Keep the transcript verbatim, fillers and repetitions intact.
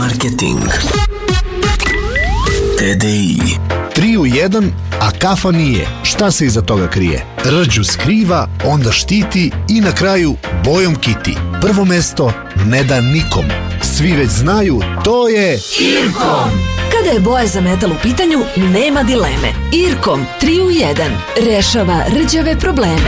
Marketing. T D I. Tri u jedan, a kafa nije. Šta se iza toga krije? Rđu skriva, onda štiti i na kraju bojom kiti. Prvo mesto ne da nikom. Svi već znaju, to je Irkom. Kada je boja za metal u pitanju, nema dileme. Irkom tri u jedan rešava rđave probleme.